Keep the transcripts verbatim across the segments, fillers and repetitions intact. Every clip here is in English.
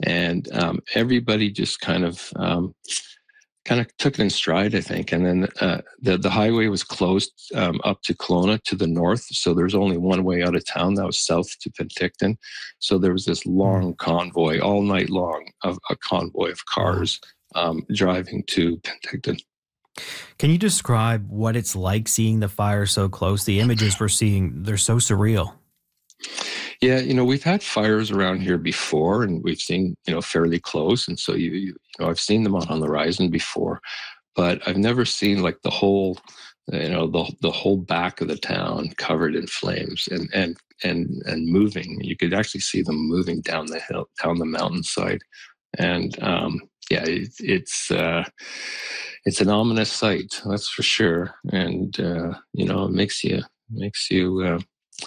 and um, everybody just kind of um, kind of took it in stride, I think. And then uh, the the highway was closed um, up to Kelowna to the north, so there's only one way out of town. That was south to Penticton. So there was this long convoy all night long of a convoy of cars um, driving to Penticton. Can you describe what it's like seeing the fire so close? The images we're seeing, they're so surreal. Yeah, you know, we've had fires around here before, and we've seen, you know, fairly close. And so, you, you know, I've seen them on, on the horizon before, but I've never seen like the whole, you know, the the whole back of the town covered in flames and and and and moving. You could actually see them moving down the hill, down the mountainside, and um, yeah, it, it's uh, it's an ominous sight, that's for sure. And uh, you know, it makes you makes you. Uh,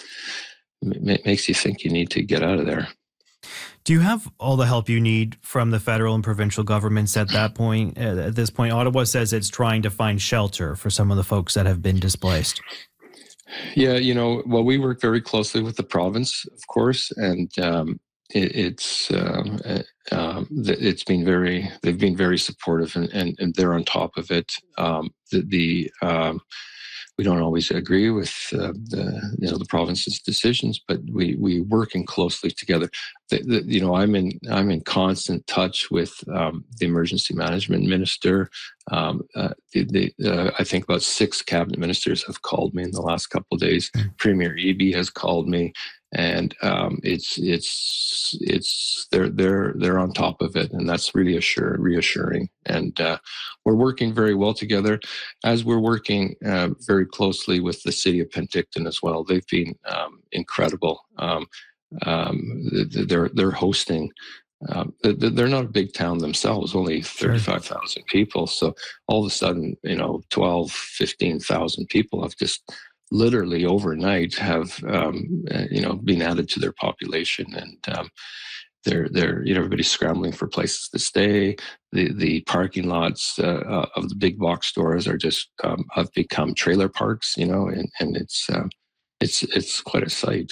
It makes you think you need to get out of there. Do you have all the help you need from the federal and provincial governments at that point? At this point, Ottawa says it's trying to find shelter for some of the folks that have been displaced. Yeah, you know, well, we work very closely with the province, of course, and um, it, it's um, uh, it's been very they've been very supportive, and, and, and they're on top of it. Um, the the um, We don't always agree with uh, the you know the province's decisions, but we we working closely together. The, the, you know, I'm in I'm in constant touch with um, the emergency management minister. Um, uh, the, the, uh, I think about six cabinet ministers have called me in the last couple of days. Mm-hmm. Premier Eby has called me, and um, it's it's it's they're they're they're on top of it, and that's really assure, reassuring. And uh, we're working very well together, as we're working uh, very closely with the city of Penticton as well. They've been um, incredible. Um, um, they're they're hosting. Um, they're not a big town themselves, only thirty-five thousand people. So all of a sudden, you know, twelve, fifteen thousand people have just literally overnight have, um, you know, been added to their population. And um, they're, they're, you know, everybody's scrambling for places to stay. The the parking lots uh, of the big box stores are just, um, have become trailer parks, you know, and, and it's, uh, it's, it's quite a sight.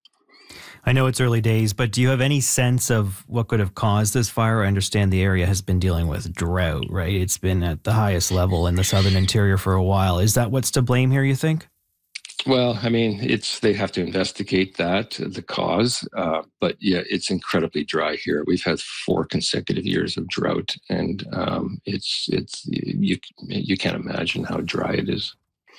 I know it's early days, but do you have any sense of what could have caused this fire? I understand the area has been dealing with drought, right? It's been at the highest level in the southern interior for a while. Is that what's to blame here, you think? Well, I mean, it's they have to investigate that, the cause. Uh, but yeah, it's incredibly dry here. We've had four consecutive years of drought, and um, it's it's you you can't imagine how dry it is.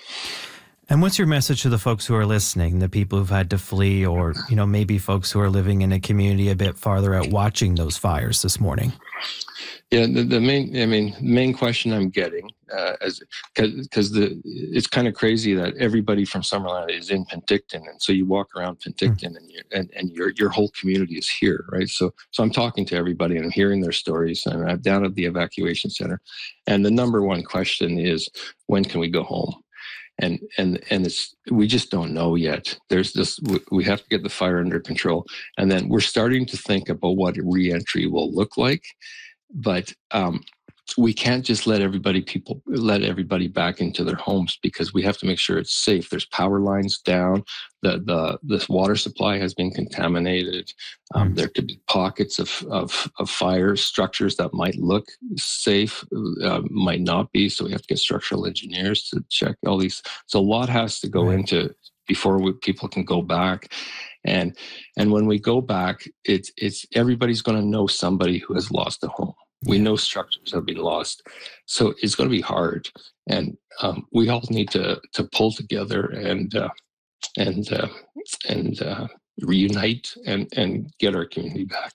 And what's your message to the folks who are listening, the people who've had to flee, or, you know, maybe folks who are living in a community a bit farther out watching those fires this morning? Yeah, the, the main, I mean, main question I'm getting, uh, as because the it's kind of crazy that everybody from Summerland is in Penticton, and so you walk around Penticton, mm. and you and and your your whole community is here, right? So so I'm talking to everybody and I'm hearing their stories, and I'm down at the evacuation center, and the number one question is, when can we go home? And and and it's we just don't know yet. There's this we have to get the fire under control, and then we're starting to think about what re-entry will look like. But um, we can't just let everybody people let everybody back into their homes, because we have to make sure it's safe. There's power lines down. The the this water supply has been contaminated. Um, there could be pockets of, of of fire structures that might look safe, uh, might not be. So we have to get structural engineers to check all these. So a lot has to go right. into before we, people can go back. And and when we go back, it's it's everybody's going to know somebody who has lost a home. We know structures have been lost, so it's going to be hard. And um, we all need to to pull together and uh, and uh, and uh, reunite and and get our community back.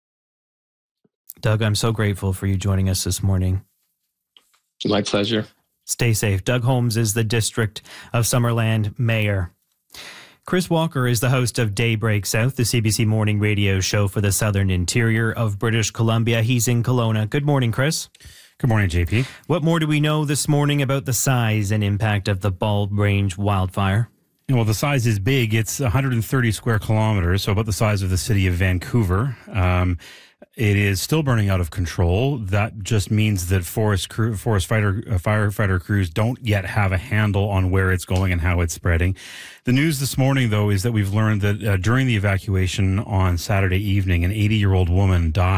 Doug, I'm so grateful for you joining us this morning. My pleasure. Stay safe. Doug Holmes is the District of Summerland Mayor. Chris Walker is the host of Daybreak South, the C B C morning radio show for the southern interior of British Columbia. He's in Kelowna. Good morning, Chris. Good morning, J P. What more do we know this morning about the size and impact of the Bald Range wildfire? Well, the size is big. It's one hundred thirty square kilometers, so about the size of the city of Vancouver. Um, it is still burning out of control. That just means that forest crew, forest fighter, uh, firefighter crews don't yet have a handle on where it's going and how it's spreading. The news this morning, though, is that we've learned that uh, during the evacuation on Saturday evening, an eighty-year-old woman died.